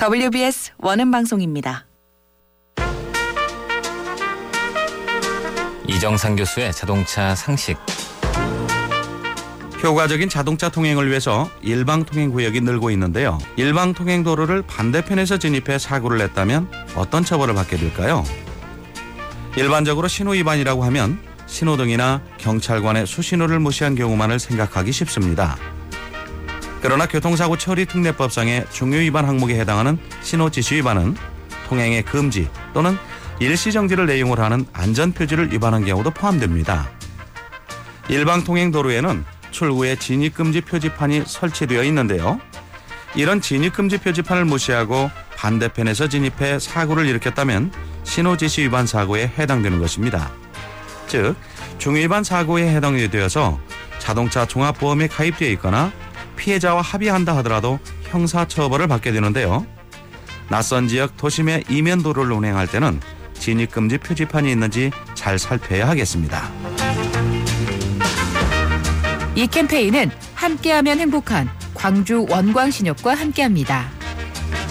WBS 원음방송입니다. 이정상 교수의 자동차 상식. 효과적인 자동차 통행을 위해서 일방통행구역이 늘고 있는데요. 일방통행도로를 반대편에서 진입해 사고를 냈다면 어떤 처벌을 받게 될까요? 일반적으로 신호위반이라고 하면 신호등이나 경찰관의 수신호를 무시한 경우만을 생각하기 쉽습니다. 그러나 교통사고 처리 특례법상의 중요위반 항목에 해당하는 신호지시위반은 통행의 금지 또는 일시정지를 내용으로 하는 안전표지를 위반한 경우도 포함됩니다. 일방통행도로에는 출구에 진입금지 표지판이 설치되어 있는데요. 이런 진입금지 표지판을 무시하고 반대편에서 진입해 사고를 일으켰다면 신호지시 위반 사고에 해당되는 것입니다. 즉, 중위반 사고에 해당이 되어서 자동차 종합보험에 가입되어 있거나 피해자와 합의한다 하더라도 형사처벌을 받게 되는데요. 낯선 지역 도심의 이면도로를 운행할 때는 진입금지 표지판이 있는지 잘 살펴야 하겠습니다. 이 캠페인은 함께하면 행복한 광주 원광신협과 함께합니다.